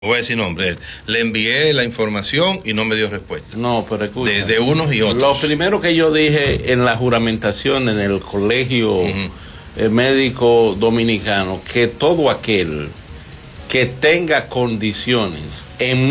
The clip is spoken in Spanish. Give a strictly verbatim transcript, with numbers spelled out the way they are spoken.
voy a decir nombre, le envié la información y no me dio respuesta. No, pero escucha. De, de unos y otros. Lo primero que yo dije en la juramentación en el colegio uh-huh. eh, médico dominicano, que todo aquel que tenga condiciones en